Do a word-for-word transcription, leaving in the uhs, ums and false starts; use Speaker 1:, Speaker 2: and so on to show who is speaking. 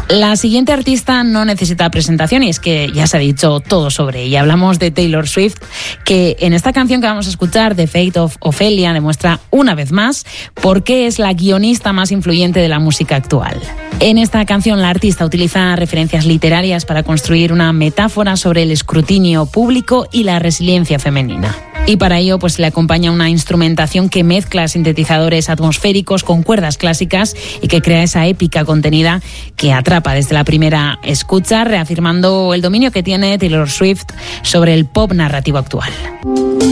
Speaker 1: La siguiente artista no necesita presentación y es que ya se ha dicho todo sobre ella. Hablamos de Taylor Swift, que en esta canción que vamos a escuchar, The Fate of Ophelia, demuestra una vez más por qué es la guionista más influyente de la música actual. En esta canción la artista utiliza referencias literarias para construir una metáfora sobre el escrutinio público y la resiliencia femenina. Y para ello pues le acompaña una instrumentación que mezcla sintetizadores atmosféricos con cuerdas clásicas y que crea esa épica contenida que atrapa desde la primera escucha, reafirmando el dominio que tiene Taylor Swift sobre el pop narrativo actual.